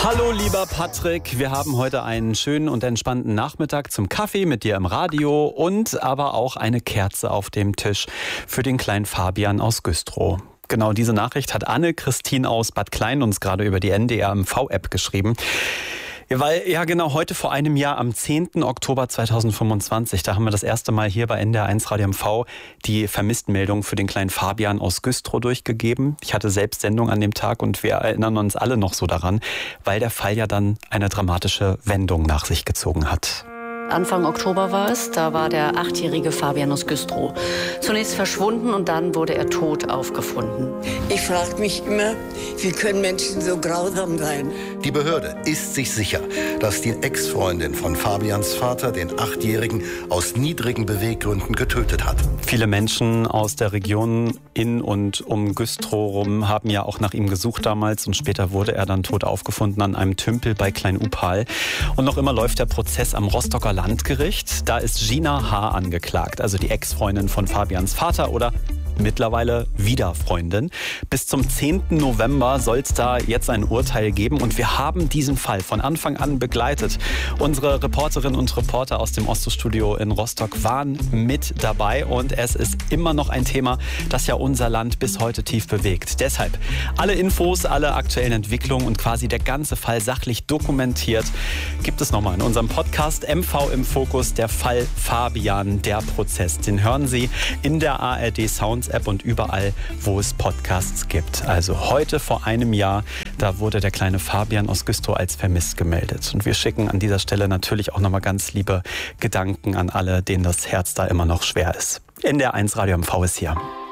Hallo lieber Patrick, wir haben heute einen schönen und entspannten Nachmittag zum Kaffee mit dir im Radio und aber auch eine Kerze auf dem Tisch für den kleinen Fabian aus Güstrow. Genau diese Nachricht hat Anne-Christine aus Bad Klein uns gerade über die NDR MV-App geschrieben. Ja, weil genau heute vor einem Jahr am 10. Oktober 2025, da haben wir das erste Mal hier bei NDR1 Radio MV die Vermisstenmeldung für den kleinen Fabian aus Güstrow durchgegeben. Ich hatte selbst Sendung an dem Tag und wir erinnern uns alle noch so daran, weil der Fall ja dann eine dramatische Wendung nach sich gezogen hat. Anfang Oktober war es, da war der 8-jährige Fabian aus Güstrow zunächst verschwunden und dann wurde er tot aufgefunden. Ich frage mich immer, wie können Menschen so grausam sein? Die Behörde ist sich sicher, dass die Ex-Freundin von Fabians Vater den 8-Jährigen aus niedrigen Beweggründen getötet hat. Viele Menschen aus der Region in und um Güstrow rum haben ja auch nach ihm gesucht damals und später wurde er dann tot aufgefunden an einem Tümpel bei Klein-Upal. Und noch immer läuft der Prozess am Rostocker Landgericht. Da ist Gina H. angeklagt, also die Ex-Freundin von Fabians Vater oder mittlerweile wieder Freundin. Bis zum 10. November soll es da jetzt ein Urteil geben und wir haben diesen Fall von Anfang an begleitet. Unsere Reporterinnen und Reporter aus dem Osto-Studio in Rostock waren mit dabei und es ist immer noch ein Thema, das ja unser Land bis heute tief bewegt. Deshalb alle Infos, alle aktuellen Entwicklungen und quasi der ganze Fall sachlich dokumentiert gibt es nochmal in unserem Podcast MV im Fokus, der Fall Fabian, der Prozess. Den hören Sie in der ARD Sounds App und überall, wo es Podcasts gibt. Also heute vor einem Jahr, da wurde der kleine Fabian aus Güstrow als vermisst gemeldet. Und wir schicken an dieser Stelle natürlich auch nochmal ganz liebe Gedanken an alle, denen das Herz da immer noch schwer ist. NDR1 Radio MV ist hier.